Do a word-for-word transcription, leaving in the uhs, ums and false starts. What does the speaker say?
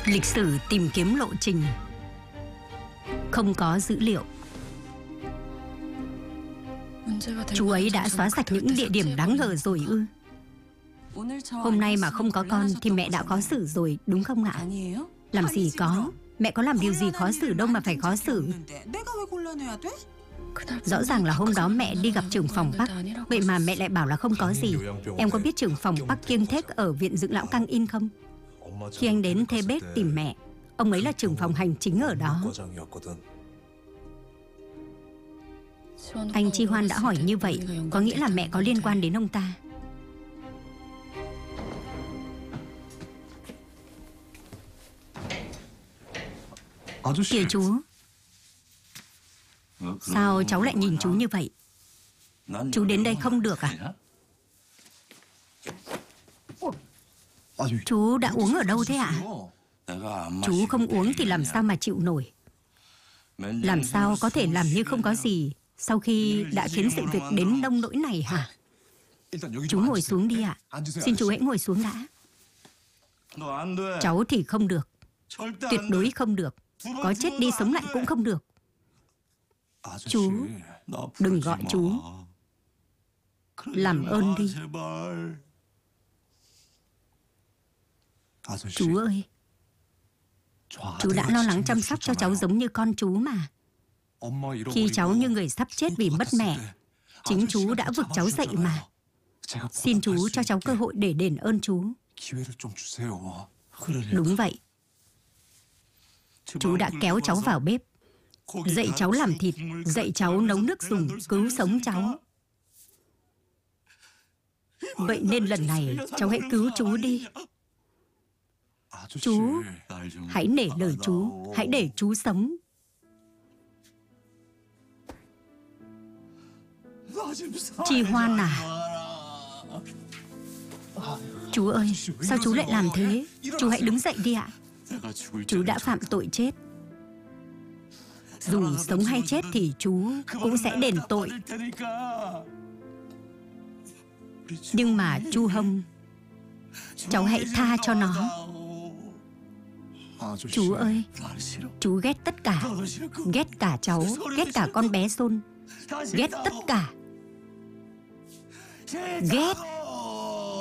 Lịch sử tìm kiếm lộ trình. Không có dữ liệu. Chú ấy đã xóa sạch những địa điểm đáng ngờ rồi ư? Hôm nay mà không có con thì mẹ đã khó xử rồi, đúng không ạ? Làm gì có. Mẹ có làm điều gì khó xử đâu mà phải khó xử. Rõ ràng là hôm đó mẹ đi gặp trưởng phòng Park, vậy mà mẹ lại bảo là không có gì. Em có biết trưởng phòng Park Kyung Taek ở Viện Dưỡng Lão Kang In không? Khi anh đến Thebes tìm mẹ, ông ấy là trưởng phòng hành chính ở đó. Anh Chi Hoan đã hỏi như vậy, có nghĩa là mẹ có liên quan đến ông ta. Kìa chú. Sao cháu lại nhìn chú như vậy? Chú đến đây không được à? Chú đã uống ở đâu thế ạ? Chú không uống thì làm sao mà chịu nổi? Làm sao có thể làm như không có gì sau khi đã khiến sự việc đến nông nỗi này hả? Chú ngồi xuống đi ạ. Xin chú hãy ngồi xuống đã. Cháu thì không được. Tuyệt đối không được. Có chết đi sống lại cũng không được. Chú, đừng gọi chú. Làm ơn đi. Chú ơi, chú đã lo lắng chăm sóc cho cháu giống như con chú mà. Khi cháu như người sắp chết vì mất mẹ, chính chú đã vực cháu dậy mà. Xin chú cho cháu cơ hội để đền ơn chú. Đúng vậy. Chú đã kéo cháu vào bếp, dạy cháu làm thịt, dạy cháu nấu nước dùng cứu sống cháu. Vậy nên lần này cháu hãy cứu chú đi. Chú, hãy nể lời chú, hãy để chú sống. Chi Hoan à? Chú ơi, sao chú lại làm thế? Chú hãy đứng dậy đi ạ. Chú đã phạm tội chết. Dù sống hay chết thì chú cũng sẽ đền tội. Nhưng mà chú Hông, cháu hãy tha cho nó. Chú ơi, chú ghét tất cả. Ghét cả cháu, ghét cả con bé Son. Ghét tất cả. Ghét.